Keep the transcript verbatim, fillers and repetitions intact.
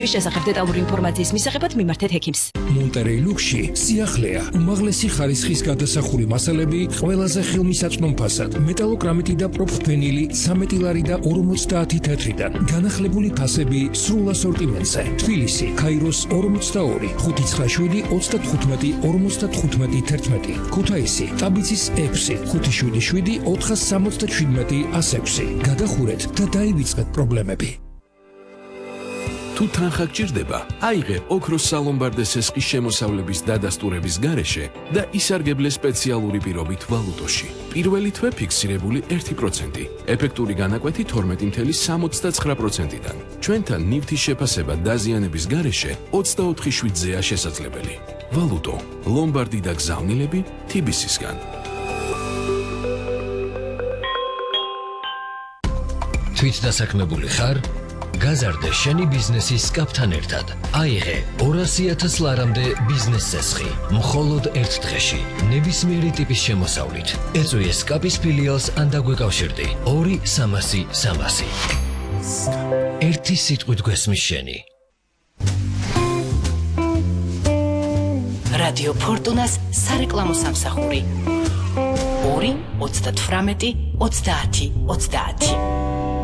შესახებ დეტალური ინფორმაციის მისაღებად მიმართეთ ექიმს. მონტერეი ლუქსში სიახლეა, უმაღლესი ხარისხის გადასახური მასალები ყველაზე ხელმისაწვდომ ფასად, მეტალოკრამიტი და პროფენილი სამეტილარი და ორმოცდაათი თეთრიდან, განახლებული ფასები სრულ ასორტიმენტზე. თბილისი, ქაიროს ორმოცდაორი, ხუთი ცხრა შვიდი, ოცდათხუთმეტი, ორმოცდათხუთმეტი, თერთმეტი, ქუთაისი, ტაბიცის ექვსი, ხუთი შვიდი შვიდი, ოთხას სამოცდაშვიდმეტი, ას ექვსი. გადახურეთ და დაივიწყეთ პრობლემები. თუ თანხა გჭირდება, აიღე ოქროს სალომბარდეს ესყის შემოსავლების დადასტურების გარეშე და ისარგებლე სპეციალური პირობით ვალუტოში. პირველი თვე ფიქსირებული ერთი პროცენტი, ეფექტური განაკვეთი თორმეტი წუთი სამოცდაცხრა პროცენტიდან. ჩვენთან ნივთის შეფასება დაზიანების გარეშე ოცდაოთხი შვიდზეა შესაძლებელი. ვალუტო, ლომბარდი და გზავნილები თი ბი ის-გან. თვით დასაქმებული ხარ? გაზარდე შენი ბიზნესის სკაფთან ერთად. აიღე ორასი ათას ლარამდე ბიზნეს სესხი. მხოლოდ ერთ დღეში. ნებისმიერი ტიპის შემოსავლით. ეწვიე სკაპის ფილიალს ან დაგვეკავშირდი. ორი სამასი სამასი. ერთი სიტყვით გვესმის შენი. რადიო ფორტუნას სარეკლამო სამსახური. ორი ოცდათვრამეტი ოცდაათი ოცდაათი.